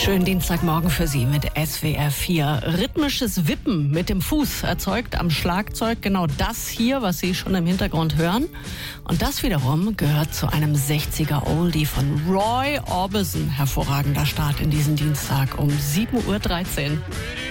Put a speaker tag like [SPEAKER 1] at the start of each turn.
[SPEAKER 1] Schönen Dienstagmorgen für Sie mit SWR 4. Rhythmisches Wippen mit dem Fuß erzeugt am Schlagzeug genau das hier, was Sie schon im Hintergrund hören. Und das wiederum gehört zu einem 60er Oldie von Roy Orbison. Hervorragender Start in diesen Dienstag um 7:13 Uhr.